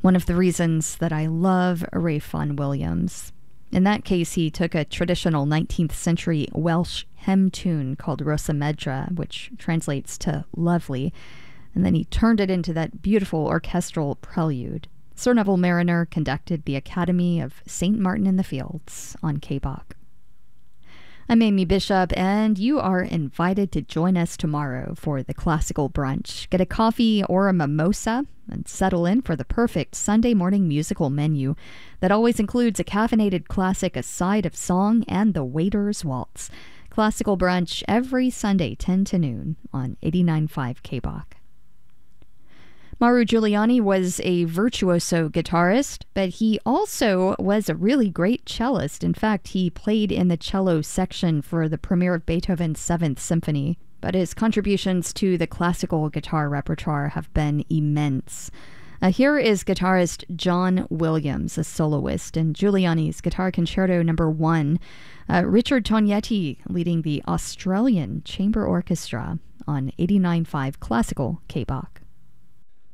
One of the reasons that I love Ralph Vaughan Williams. In that case, he took a traditional 19th century Welsh hymn tune called Rosa Medra, which translates to lovely, and then he turned it into that beautiful orchestral prelude. Sir Neville Marriner conducted the Academy of St. Martin in the Fields on KBOC. I'm Amy Bishop, and you are invited to join us tomorrow for the Classical Brunch. Get a coffee or a mimosa and settle in for the perfect Sunday morning musical menu that always includes a caffeinated classic, a side of song, and the Waiter's Waltz. Classical Brunch every Sunday, 10 to noon on 89.5 KBOC. Mauro Giuliani was a virtuoso guitarist, but he also was a really great cellist. In fact, he played in the cello section for the premiere of Beethoven's 7th Symphony, but his contributions to the classical guitar repertoire have been immense. Here is guitarist John Williams, a soloist, in Giuliani's Guitar Concerto No. 1. Richard Tognetti leading the Australian Chamber Orchestra on 89.5 Classical KBOC.